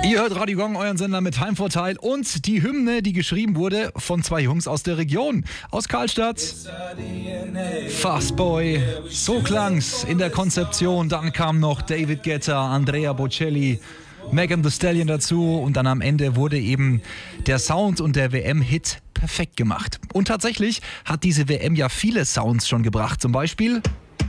Ihr hört Radio Gong, euren Sender mit Heimvorteil und die Hymne, die geschrieben wurde von zwei Jungs aus der Region, aus Karlstadt. Fastboy, so klang's in der Konzeption. Dann kam noch David Guetta, Andrea Bocelli, Megan Thee Stallion dazu und dann am Ende wurde eben der Sound und der WM-Hit perfekt gemacht. Und tatsächlich hat diese WM ja viele Sounds schon gebracht, zum Beispiel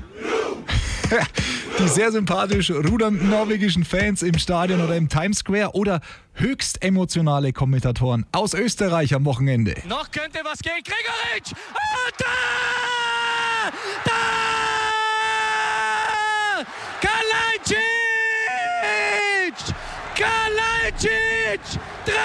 die sehr sympathisch rudernden norwegischen Fans im Stadion oder im Times Square oder höchst emotionale Kommentatoren aus Österreich am Wochenende. Noch könnte was gehen. Gregoritsch! Und da! Da! Kalajdzic! Kalajdzic!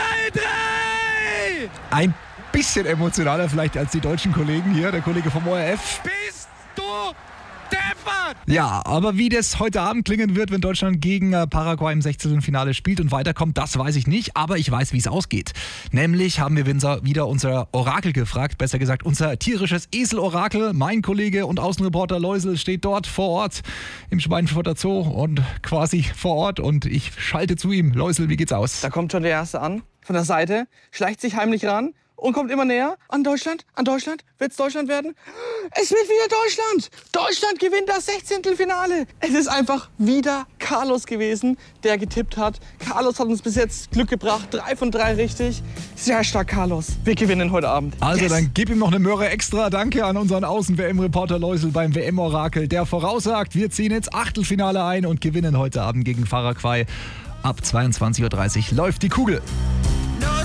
3-3! Ein bisschen emotionaler vielleicht als die deutschen Kollegen hier, der Kollege vom ORF. Bist du deppert! Ja, aber wie das heute Abend klingen wird, wenn Deutschland gegen Paraguay im 16. Finale spielt und weiterkommt, das weiß ich nicht, aber ich weiß, wie es ausgeht. Nämlich haben wir wieder unser Orakel gefragt, besser gesagt unser tierisches Esel-Orakel. Mein Kollege und Außenreporter Läusel steht dort vor Ort im Schweinfurter Zoo und quasi vor Ort und ich schalte zu ihm. Läusel, wie geht's aus? Da kommt schon der Erste an, von der Seite, schleicht sich heimlich ran und kommt immer näher an Deutschland. An Deutschland? Wird's Deutschland werden? Es wird wieder Deutschland! Deutschland gewinnt das 16. Finale! Es ist einfach wieder Carlos gewesen, der getippt hat. Carlos hat uns bis jetzt Glück gebracht. 3 von 3 richtig. Sehr stark, Carlos. Wir gewinnen heute Abend. Also Yes. Dann gib ihm noch eine Möhre extra. Danke an unseren Außen-WM-Reporter Läusel beim WM-Orakel, der voraussagt, wir ziehen ins Achtelfinale ein und gewinnen heute Abend gegen Paraguay. Ab 22:30 Uhr läuft die Kugel.